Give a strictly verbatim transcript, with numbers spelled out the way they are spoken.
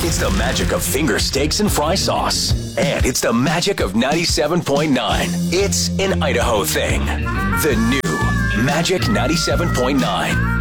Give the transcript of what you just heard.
It's the magic of finger steaks and fry sauce. And it's the magic of ninety-seven point nine. It's an Idaho thing. The new Magic ninety-seven point nine.